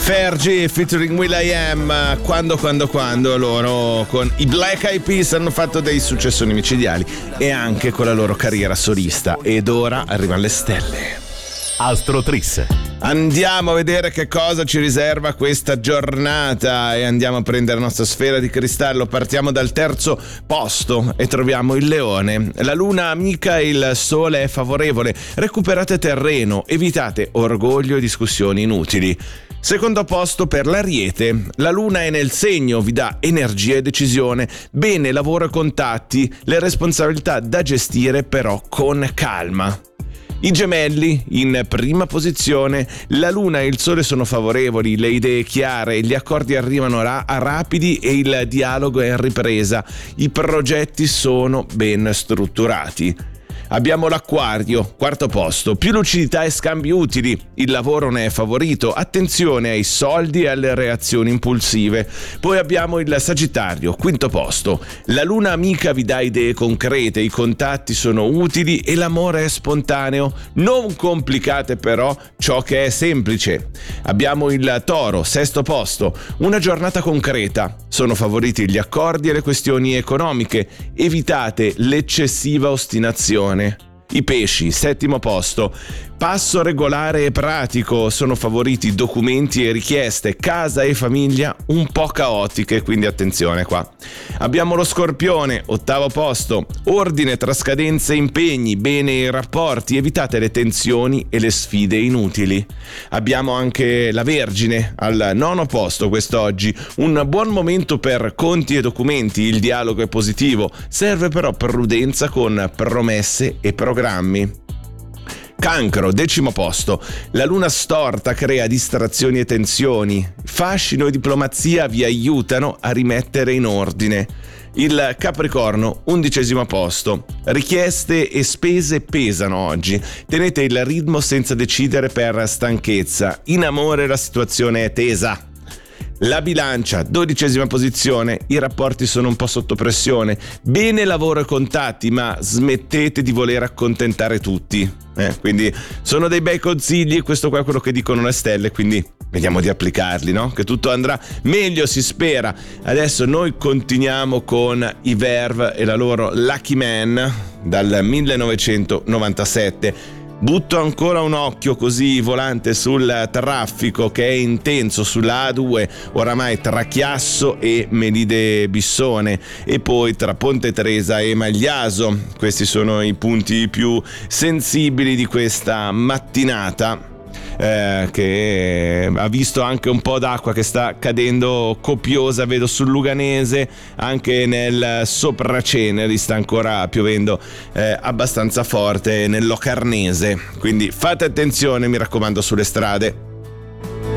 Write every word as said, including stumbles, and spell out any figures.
Fergie featuring will.i.am, quando quando quando loro con i Black Eyed Peas hanno fatto dei successoni micidiali e anche con la loro carriera solista, ed ora arrivano le stelle. Astro Tris. Andiamo a vedere che cosa ci riserva questa giornata e andiamo a prendere la nostra sfera di cristallo. Partiamo dal terzo posto e troviamo il Leone. La luna amica e il sole è favorevole. Recuperate terreno, evitate orgoglio e discussioni inutili. Secondo posto per l'Ariete. La luna è nel segno, vi dà energia e decisione. Bene lavoro e contatti, le responsabilità da gestire però con calma. I Gemelli, in prima posizione, la luna e il sole sono favorevoli, le idee chiare, gli accordi arrivano ra- rapidi e il dialogo è in ripresa, i progetti sono ben strutturati. Abbiamo l'Acquario, quarto posto, più lucidità e scambi utili, il lavoro ne è favorito, attenzione ai soldi e alle reazioni impulsive. Poi abbiamo il Sagittario, quinto posto, la luna amica vi dà idee concrete, i contatti sono utili e l'amore è spontaneo, non complicate però ciò che è semplice. Abbiamo il Toro, sesto posto, una giornata concreta, sono favoriti gli accordi e le questioni economiche, evitate l'eccessiva ostinazione. I Pesci, settimo posto, passo regolare e pratico, sono favoriti documenti e richieste, casa e famiglia un po' caotiche, quindi attenzione qua. Abbiamo lo Scorpione, ottavo posto, ordine tra scadenze e impegni, bene i rapporti, evitate le tensioni e le sfide inutili. Abbiamo anche la Vergine, al nono posto quest'oggi, un buon momento per conti e documenti, il dialogo è positivo, serve però prudenza con promesse e programmi. Cancro, decimo posto. La luna storta crea distrazioni e tensioni. Fascino e diplomazia vi aiutano a rimettere in ordine. Il Capricorno, undicesimo posto. Richieste e spese pesano oggi. Tenete il ritmo senza decidere per stanchezza. In amore la situazione è tesa. La Bilancia, dodicesima posizione, i rapporti sono un po' sotto pressione, bene lavoro e contatti, ma smettete di voler accontentare tutti. Eh, quindi sono dei bei consigli, questo qua è quello che dicono le stelle, quindi vediamo di applicarli, no? Che tutto andrà meglio, si spera. Adesso noi continuiamo con i Verve e la loro Lucky Man dal millenovecentonovantasette. Butto ancora un occhio così volante sul traffico che è intenso sulla A due, oramai tra Chiasso e Melide Bissone e poi tra Ponte Tresa e Magliaso. Questi sono i punti più sensibili di questa mattinata. Eh, che ha visto anche un po' d'acqua che sta cadendo copiosa, vedo sul Luganese, anche nel Sopraceneri sta ancora piovendo eh, abbastanza forte nel Locarnese, quindi fate attenzione, mi raccomando, sulle strade.